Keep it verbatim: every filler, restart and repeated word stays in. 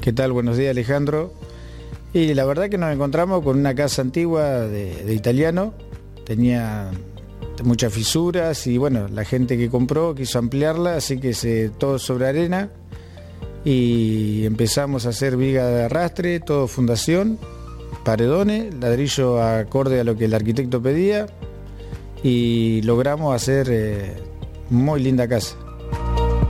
¿Qué tal? Buenos días, Alejandro. Y la verdad que nos encontramos con una casa antigua de, de italiano, tenía muchas fisuras y bueno, la gente que compró quiso ampliarla, así que se, todo sobre arena y empezamos a hacer viga de arrastre, todo fundación, paredones, ladrillo acorde a lo que el arquitecto pedía y logramos hacer eh, muy linda casa.